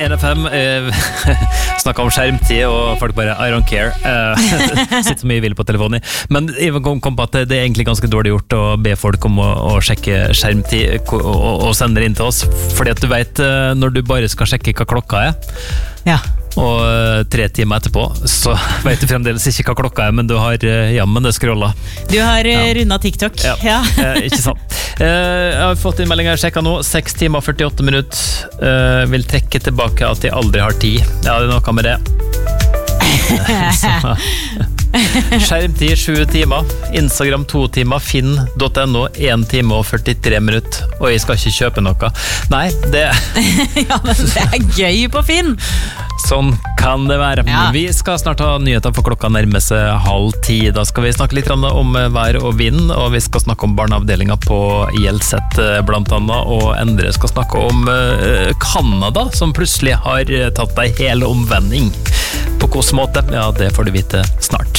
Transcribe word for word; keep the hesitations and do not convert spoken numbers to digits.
en F M eh, snakket om skjermtid, og folk bare, I don't care. Eh, sitter så mye vill på telefonen. Men jeg kom, kom på at det er egentlig ganske dårlig gjort å be folk om å, å sjekke skjermtid og, og, og sende det inn til oss. Fordi at du vet, når du bare skal sjekke hva klokka er, ja. og tre timer etterpå, så vet du fremdeles ikke hva klokka er, men du har jammen det scrollet. Du har ja. rundet TikTok. Ja, ja. eh, ikke sant. Eh, jeg har fått innmelding her, sjekket nå, seks timer og førtiåtte minutter. Eh, vil trekke tilbake at jeg aldri har tid. Ja, det er noe med det. Skjermtid sju timer, Instagram to timer, finn.no en time og førtitre minutter, og jeg skal ikke kjøpe noe. Nei, det ja, men det er gøy på Finn. Sånn kan det være. Ja. Vi skal snart ha nyheter for klokka nærmer seg halv ti. Da skal vi snakke litt om vær og vind, og vi skal snakke om barneavdelinga på Hjelset blant annet, og Endre skal snakke om Kanada, som plutselig har tatt en hel omvending. På hvilken måte? Ja, det får du vite snart.